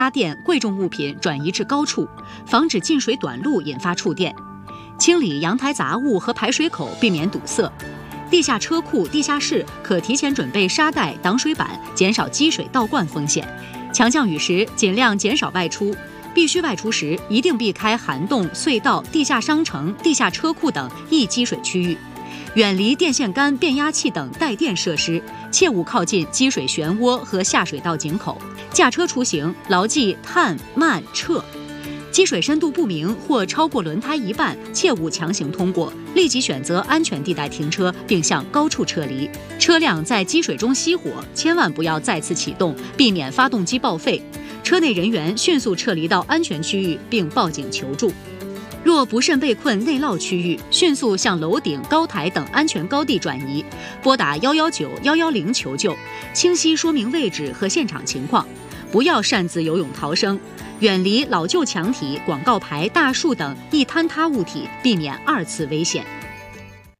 家电、贵重物品转移至高处，防止进水短路引发触电；清理阳台杂物和排水口，避免堵塞。地下车库、地下室可提前准备沙袋、挡水板，减少积水倒灌风险。强降雨时，尽量减少外出。必须外出时，一定避开涵洞、隧道、地下商城、地下车库等易积水区域，远离电线杆、变压器等带电设施，切勿靠近积水漩涡和下水道井口。驾车出行，牢记探、慢、撤。积水深度不明或超过轮胎一半，切勿强行通过，立即选择安全地带停车，并向高处撤离。车辆在积水中熄火，千万不要再次启动，避免发动机报废。车内人员迅速撤离到安全区域，并报警求助。若不慎被困内涝区域，迅速向楼顶、高台等安全高地转移，拨打119、110求救，清晰说明位置和现场情况，不要擅自游泳逃生。远离老旧墙体、广告牌、大树等易坍塌物体，避免二次危险。